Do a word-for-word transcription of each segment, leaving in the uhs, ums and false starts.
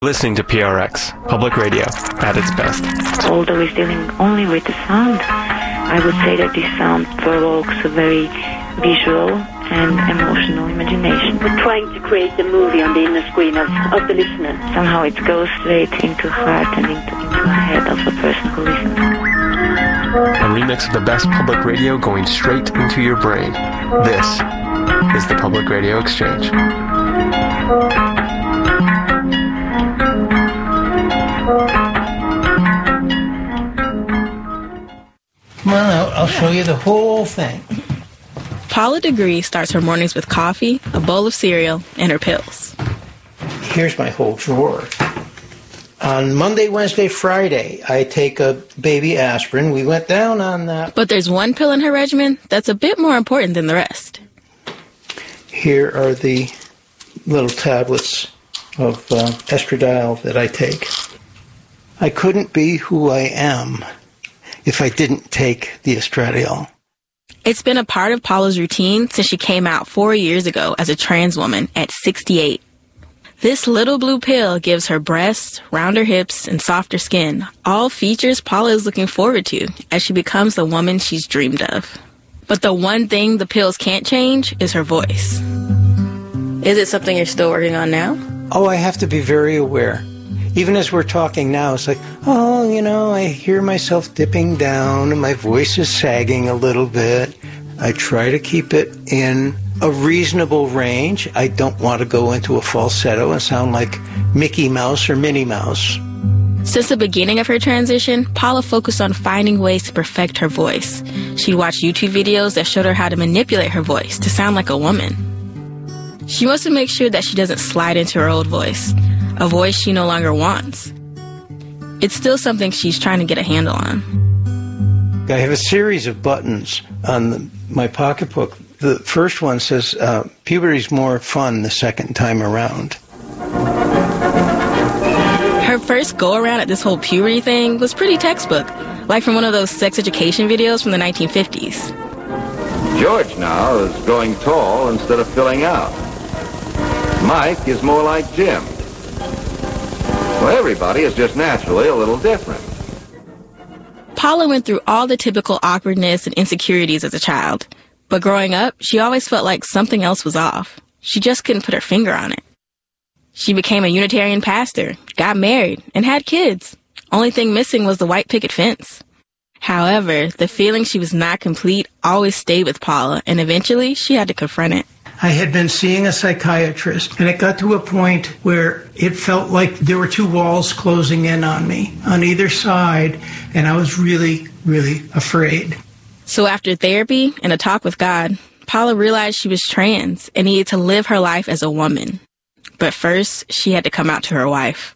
Listening to P R X, public radio, at its best. Although it's dealing only with the sound, I would say that this sound provokes a very visual and emotional imagination. We're trying to create the movie on the inner screen of, of the listener. Somehow it goes straight into the heart and into, into the head of the person who listens. A remix of the best public radio going straight into your brain. This is the Public Radio Exchange. Come on out, I'll show you the whole thing. Paula DeGree starts her mornings with coffee, a bowl of cereal, and her pills. Here's my whole drawer. On Monday, Wednesday, Friday, I take a baby aspirin. We went down on that. But there's one pill in her regimen that's a bit more important than the rest. Here are the little tablets of uh, estradiol that I take. I couldn't be who I am if I didn't take the estradiol. It's been a part of Paula's routine since she came out four years ago as a trans woman at sixty-eight. This little blue pill gives her breasts, rounder hips, and softer skin, all features Paula is looking forward to as she becomes the woman she's dreamed of. But the one thing the pills can't change is her voice. Is it something you're still working on now? Oh, I have to be very aware. Even as we're talking now, it's like, oh, you know, I hear myself dipping down and my voice is sagging a little bit. I try to keep it in a reasonable range. I don't want to go into a falsetto and sound like Mickey Mouse or Minnie Mouse. Since the beginning of her transition, Paula focused on finding ways to perfect her voice. She watched YouTube videos that showed her how to manipulate her voice to sound like a woman. She wants to make sure that she doesn't slide into her old voice, a voice she no longer wants. It's still something she's trying to get a handle on. I have a series of buttons on the, my pocketbook. The first one says, uh, puberty's more fun the second time around. Her first go-around at this whole puberty thing was pretty textbook, like from one of those sex education videos from the nineteen fifties. George now is growing tall instead of filling out. Mike is more like Jim. Well, everybody is just naturally a little different. Paula went through all the typical awkwardness and insecurities as a child. But growing up, she always felt like something else was off. She just couldn't put her finger on it. She became a Unitarian pastor, got married, and had kids. Only thing missing was the white picket fence. However, the feeling she was not complete always stayed with Paula, and eventually she had to confront it. I had been seeing a psychiatrist, and it got to a point where it felt like there were two walls closing in on me on either side, and I was really, really afraid. So after therapy and a talk with God, Paula realized she was trans and needed to live her life as a woman. But first, she had to come out to her wife.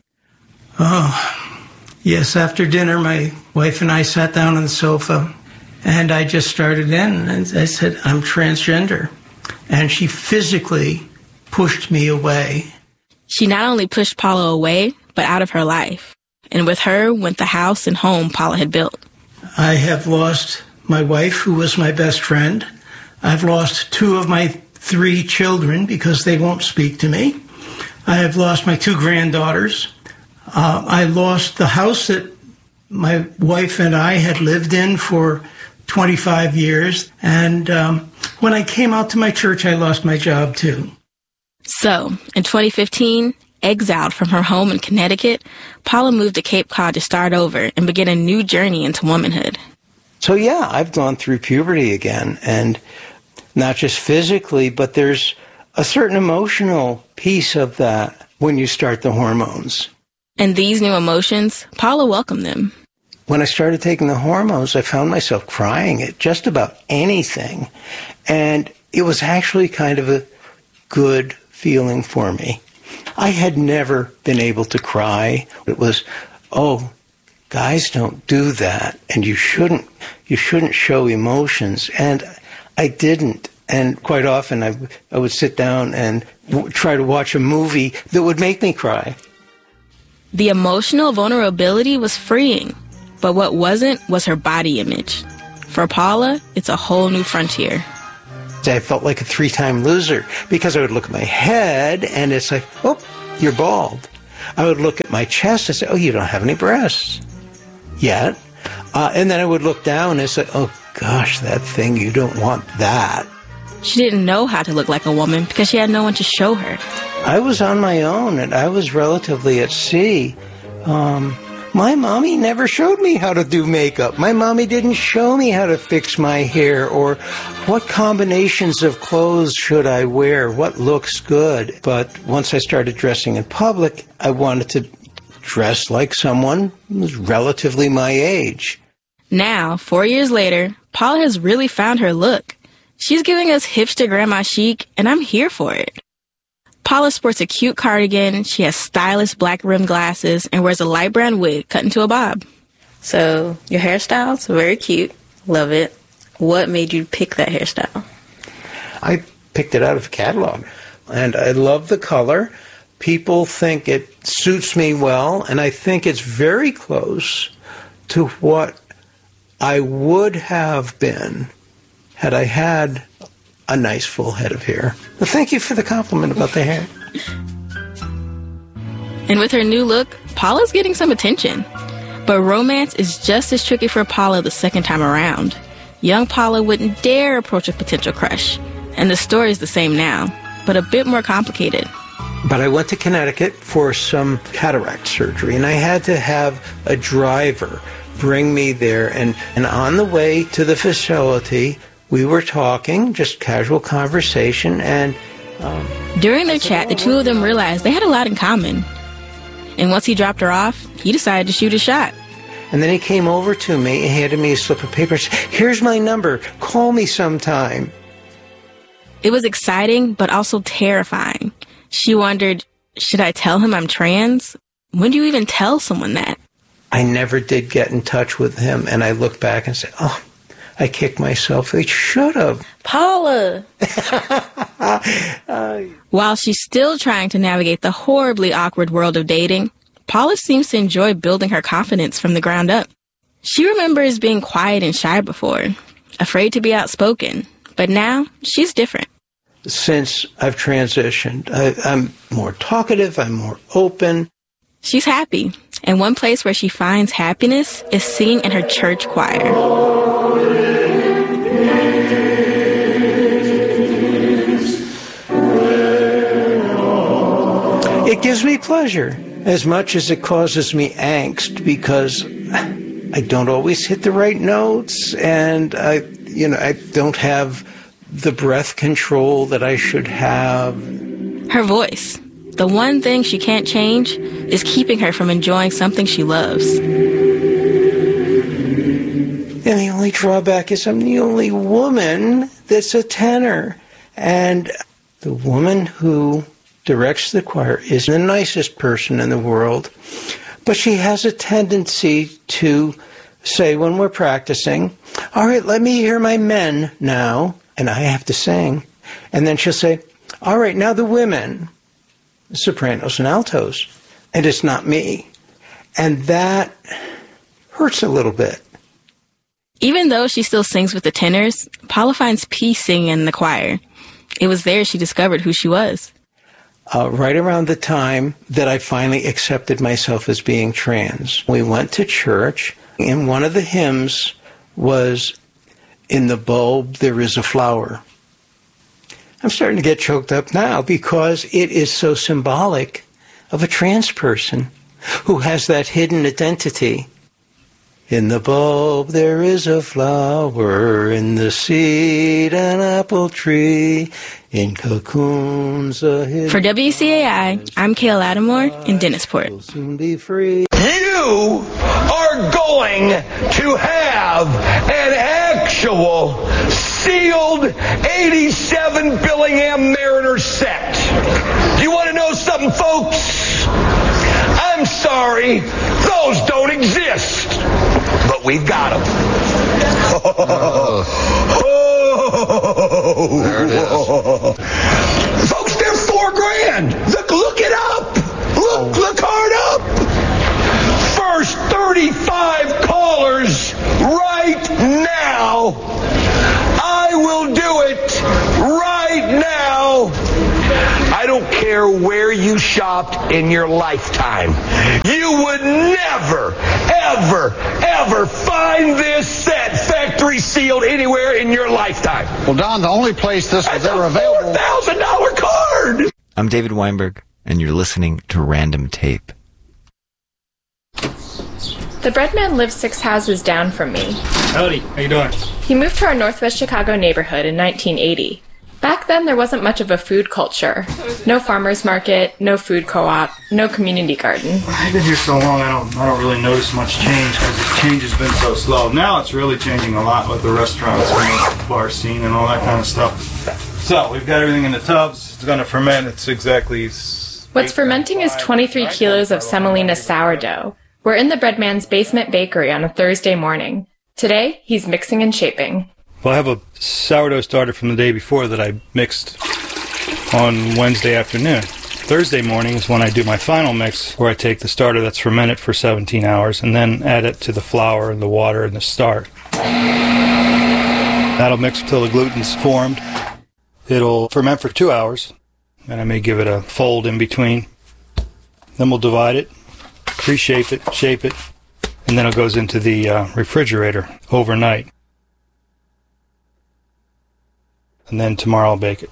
Oh, yes, after dinner, my wife and I sat down on the sofa, and I just started in, and I said, I'm transgender. And she physically pushed me away. She not only pushed Paula away, but out of her life. And with her went the house and home Paula had built. I have lost my wife, who was my best friend. I've lost two of my three children because they won't speak to me. I have lost my two granddaughters. Uh, I lost the house that my wife and I had lived in for twenty-five years. And um, when I came out to my church, I lost my job, too. So, in twenty fifteen, exiled from her home in Connecticut, Paula moved to Cape Cod to start over and begin a new journey into womanhood. So, yeah, I've gone through puberty again, and not just physically, but there's a certain emotional piece of that when you start the hormones. And these new emotions, Paula welcomed them. When I started taking the hormones, I found myself crying at just about anything. And it was actually kind of a good feeling for me. I had never been able to cry. It was, oh, guys don't do that, and you shouldn't, you shouldn't show emotions. And I didn't. And quite often I, I would sit down and w- try to watch a movie that would make me cry. The emotional vulnerability was freeing. But what wasn't was her body image. For Paula, it's a whole new frontier. I felt like a three-time loser because I would look at my head and it's like, oh, you're bald. I would look at my chest and say, oh, you don't have any breasts yet. Uh, and then I would look down and say, oh, gosh, that thing, you don't want that. She didn't know how to look like a woman because she had no one to show her. I was on my own, and I was relatively at sea. Um, my mommy never showed me how to do makeup. My mommy didn't show me how to fix my hair or what combinations of clothes should I wear, what looks good. But once I started dressing in public, I wanted to dress like someone who was relatively my age. Now, four years later, Paula has really found her look. She's giving us hipster grandma chic, and I'm here for it. Paula sports a cute cardigan, she has stylish black rimmed glasses, and wears a light brown wig cut into a bob. So, your hairstyle's very cute. Love it. What made you pick that hairstyle? I picked it out of a catalog, and I love the color. People think it suits me well, and I think it's very close to what I would have been had I had a nice full head of hair. Well, thank you for the compliment about the hair. And with her new look, Paula's getting some attention. But romance is just as tricky for Paula the second time around. Young Paula wouldn't dare approach a potential crush. And the story's the same now, but a bit more complicated. But I went to Connecticut for some cataract surgery, and I had to have a driver bring me there. And, and on the way to the facility, we were talking, just casual conversation, and... Um, During their chat, the two of them realized they had a lot in common. And once he dropped her off, he decided to shoot a shot. And then he came over to me and handed me a slip of paper and said, here's my number, call me sometime. It was exciting, but also terrifying. She wondered, should I tell him I'm trans? When do you even tell someone that? I never did get in touch with him, and I look back and say, oh, I kicked myself. I should have. Paula! uh, While she's still trying to navigate the horribly awkward world of dating, Paula seems to enjoy building her confidence from the ground up. She remembers being quiet and shy before, afraid to be outspoken, but now she's different. Since I've transitioned, I, I'm more talkative, I'm more open. She's happy, and one place where she finds happiness is singing in her church choir. It gives me pleasure as much as it causes me angst because I don't always hit the right notes, and I, you know, I don't have the breath control that I should have. Her voice. The one thing she can't change is keeping her from enjoying something she loves. And the only drawback is I'm the only woman that's a tenor. And the woman who directs the choir is the nicest person in the world. But she has a tendency to say when we're practicing, all right, let me hear my men now. And I have to sing. And then she'll say, all right, now the women, sopranos and altos. And it's not me. And that hurts a little bit. Even though she still sings with the tenors, Paula finds peace singing in the choir. It was there she discovered who she was. Uh, right around the time that I finally accepted myself as being trans, we went to church, and one of the hymns was, in the bulb there is a flower. I'm starting to get choked up now because it is so symbolic of a trans person who has that hidden identity. In the bulb there is a flower, in the seed an apple tree, in cocoons a hidden... For W C A I, I'm Kayla Lattimore in Dennisport. Will soon be free. You are going to have an actual sealed eighty-seven Billingham Mariner set. Do you want to know something, folks? I'm sorry, those don't exist. But we've got them. Oh. There it is. Folks, they're four grand. Look, look it up. Look, look hard up. First thirty-five callers right now. I will do it right now. I don't care matter where you shopped in your lifetime, you would never, ever, ever find this set factory sealed anywhere in your lifetime. Well, Don, the only place this was ever available... four thousand dollars card! I'm David Weinberg, and you're listening to Random Tape. The bread man lives six houses down from me. Howdy, how you doing? He moved to our Northwest Chicago neighborhood in nineteen eighty. Back then, there wasn't much of a food culture. No farmer's market, no food co-op, no community garden. I've been here so long, I don't I don't really notice much change because the change has been so slow. Now it's really changing a lot with the restaurants and the bar scene and all that kind of stuff. So, we've got everything in the tubs. It's going to ferment. It's exactly... What's fermenting is twenty-three kilos of semolina sourdough. We're in the bread man's basement bakery on a Thursday morning. Today, he's mixing and shaping. Well, I have a sourdough starter from the day before that I mixed on Wednesday afternoon. Thursday morning is when I do my final mix, where I take the starter that's fermented for seventeen hours and then add it to the flour and the water and the starch. That'll mix until the gluten's formed. It'll ferment for two hours, and I may give it a fold in between. Then we'll divide it, pre-shape it, shape it, and then it goes into the uh, refrigerator overnight. And then tomorrow I'll bake it.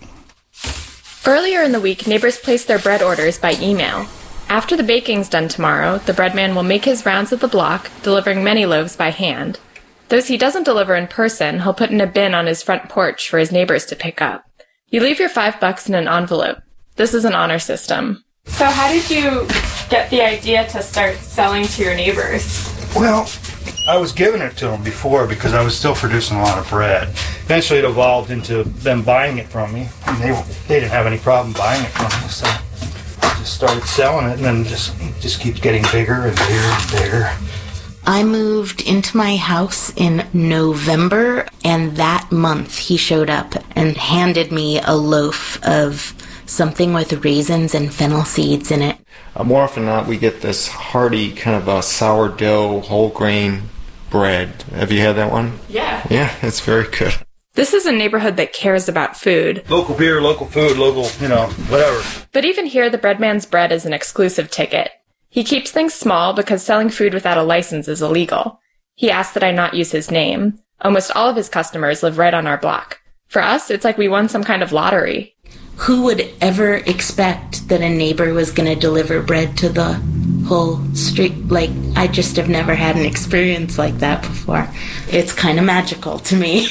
Earlier in the week, neighbors placed their bread orders by email. After the baking's done tomorrow, the bread man will make his rounds of the block, delivering many loaves by hand. Those he doesn't deliver in person, he'll put in a bin on his front porch for his neighbors to pick up. You leave your five bucks in an envelope. This is an honor system. So how did you get the idea to start selling to your neighbors? Well, I was giving it to them before because I was still producing a lot of bread. Eventually it evolved into them buying it from me. And they, they didn't have any problem buying it from me, so I just started selling it, and then just it just keeps getting bigger and bigger and bigger. I moved into my house in November, and that month he showed up and handed me a loaf of something with raisins and fennel seeds in it. Uh, more often than not, we get this hearty kind of a sourdough, whole grain bread. Have you had that one? Yeah. Yeah, it's very good. This is a neighborhood that cares about food. Local beer, local food, local, you know, whatever. But even here, the bread man's bread is an exclusive ticket. He keeps things small because selling food without a license is illegal. He asked that I not use his name. Almost all of his customers live right on our block. For us, it's like we won some kind of lottery. Who would ever expect that a neighbor was going to deliver bread to the whole street? Like, I just have never had an experience like that before. It's kind of magical to me.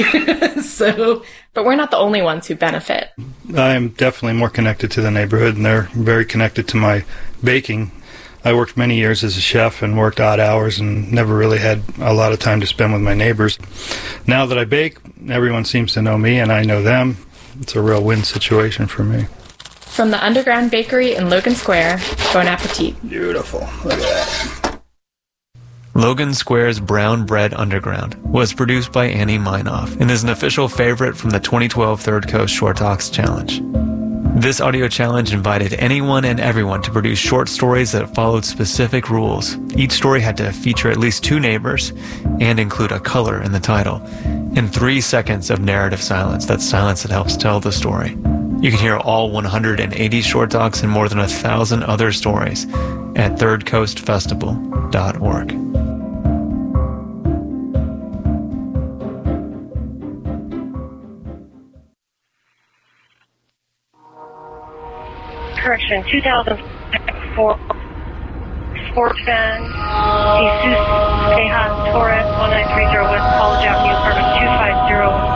So, but we're not the only ones who benefit. I'm definitely more connected to the neighborhood, and they're very connected to my baking. I worked many years as a chef and worked odd hours and never really had a lot of time to spend with my neighbors. Now that I bake, everyone seems to know me and I know them. It's a real win situation for me. From the Underground Bakery in Logan Square, bon appetit. Beautiful. Look at that. Logan Square's Brown Bread Underground was produced by Annie Meinhof and is an official favorite from the twenty twelve Third Coast Short Talks Challenge. This audio challenge invited anyone and everyone to produce short stories that followed specific rules. Each story had to feature at least two neighbors and include a color in the title, and three seconds of narrative silence. That's silence that helps tell the story. You can hear all one hundred eighty short talks and more than a thousand other stories at third coast festival dot org. Correction, two thousand four Sports Van, Jesus Tejas Torres, one nine three zero West College Avenue, apartment two five zero